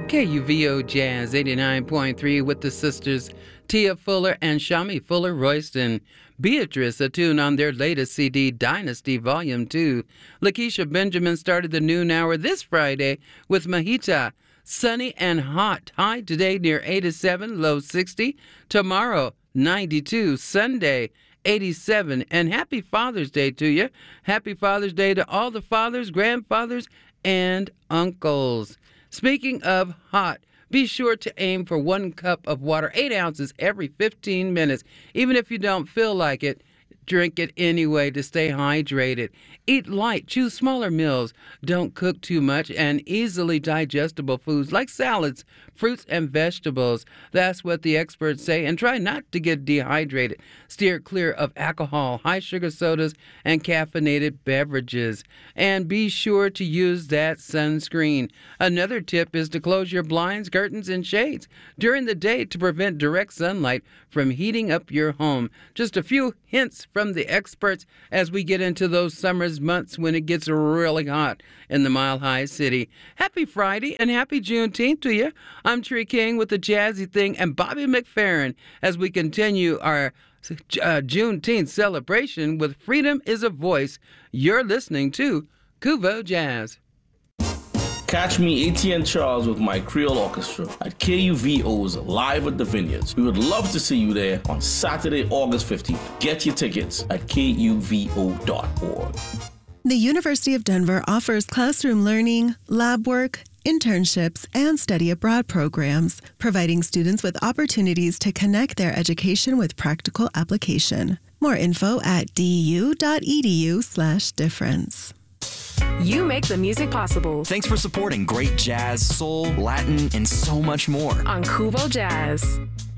KUVO Jazz 89.3 with the sisters Tia Fuller and Shami Fuller Royston. Beatrice attuned on their latest CD, Dynasty Volume 2. Lakeisha Benjamin started the noon hour this Friday with Mahita. Sunny and hot. High today near 87, low 60. Tomorrow, 92. Sunday, 87. And happy Father's Day to you. Happy Father's Day to all the fathers, grandfathers, and uncles. Speaking of hot, be sure to aim for 1 cup of water, 8 ounces every 15 minutes. Even if you don't feel like it, drink it anyway to stay hydrated. Eat light, choose smaller meals, don't cook too much, and easily digestible foods like salads, fruits, and vegetables. That's what the experts say, and try not to get dehydrated. Steer clear of alcohol, high sugar sodas, and caffeinated beverages. And be sure to use that sunscreen. Another tip is to close your blinds, curtains, and shades during the day to prevent direct sunlight from heating up your home. Just a few hints from the experts as we get into those summer's months when it gets really hot in the Mile High City. Happy Friday and happy Juneteenth to you. I'm Tree King with the Jazzy Thing and Bobby McFerrin as we continue our Juneteenth celebration with Freedom is a Voice. You're listening to KUVO Jazz. Catch me, ATN Charles, with my Creole Orchestra at KUVO's Live at the Vineyards. We would love to see you there on Saturday, August 15th. Get your tickets at KUVO.org. The University of Denver offers classroom learning, lab work, internships, and study abroad programs, providing students with opportunities to connect their education with practical application. More info at du.edu/difference. You make the music possible. Thanks for supporting great jazz, soul, Latin, and so much more On KUVO Jazz.